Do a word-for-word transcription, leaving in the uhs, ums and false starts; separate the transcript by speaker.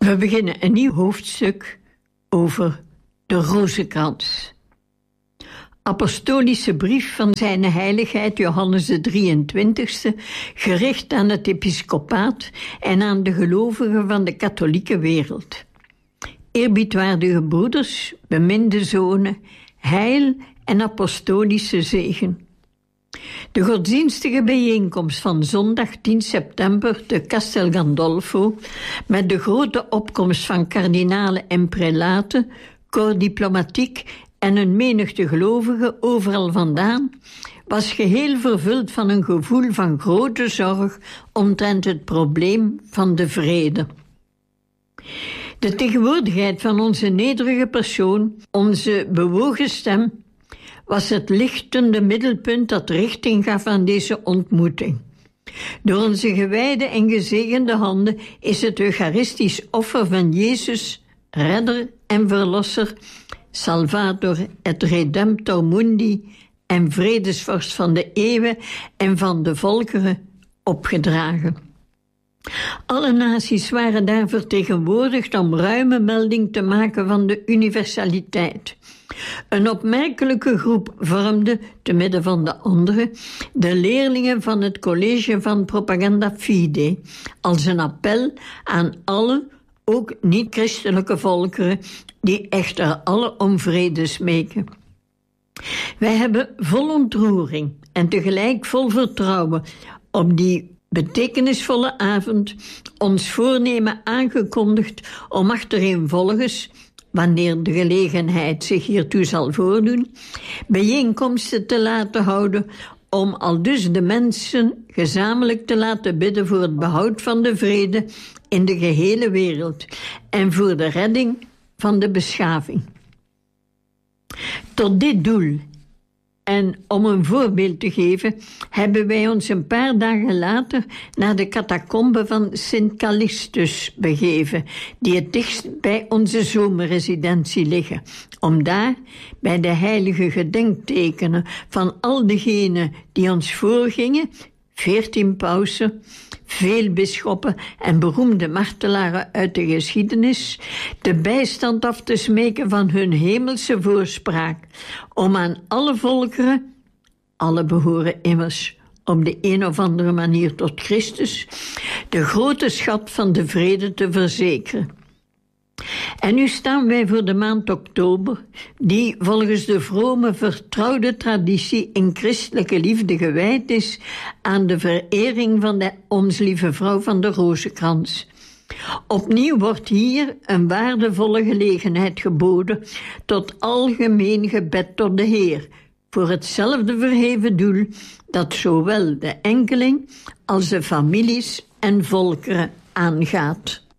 Speaker 1: We beginnen een nieuw hoofdstuk over de Rozenkrans. Apostolische brief van zijn heiligheid Johannes de drieëntwintigste, gericht aan het episcopaat en aan de gelovigen van de katholieke wereld. Eerbiedwaardige broeders, beminde zonen, heil en apostolische zegen. De godsdienstige bijeenkomst van zondag tien september te Castel Gandolfo, met de grote opkomst van kardinalen en prelaten, corps diplomatiek en een menigte gelovigen overal vandaan, was geheel vervuld van een gevoel van grote zorg omtrent het probleem van de vrede. De tegenwoordigheid van onze nederige persoon, onze bewogen stem, was het lichtende middelpunt dat richting gaf aan deze ontmoeting. Door onze gewijde en gezegende handen is het eucharistisch offer van Jezus, redder en verlosser, Salvator et Redemptor Mundi en vredesvorst van de eeuwen en van de volkeren, opgedragen. Alle naties waren daar vertegenwoordigd om ruime melding te maken van de universaliteit. Een opmerkelijke groep vormde, te midden van de anderen, de leerlingen van het college van Propaganda Fide, als een appel aan alle, ook niet-christelijke volkeren, die echter alle om vrede smeken. Wij hebben vol ontroering en tegelijk vol vertrouwen op die betekenisvolle avond ons voornemen aangekondigd om achtereenvolgens, wanneer de gelegenheid zich hiertoe zal voordoen, bijeenkomsten te laten houden om aldus de mensen gezamenlijk te laten bidden voor het behoud van de vrede in de gehele wereld en voor de redding van de beschaving. Tot dit doel, en om een voorbeeld te geven, hebben wij ons een paar dagen later naar de catacombe van Sint Callistus begeven, die het dichtst bij onze zomerresidentie liggen, om daar, bij de heilige gedenktekenen van al degenen die ons voorgingen, veertien pausen, veel bisschoppen en beroemde martelaren uit de geschiedenis, de bijstand af te smeken van hun hemelse voorspraak, om aan alle volkeren, alle behoren immers op de een of andere manier tot Christus, de grote schat van de vrede te verzekeren. En nu staan wij voor de maand oktober, die volgens de vrome vertrouwde traditie in christelijke liefde gewijd is aan de verering van de ons lieve vrouw van de Rozenkrans. Opnieuw wordt hier een waardevolle gelegenheid geboden tot algemeen gebed tot de Heer, voor hetzelfde verheven doel dat zowel de enkeling als de families en volkeren aangaat.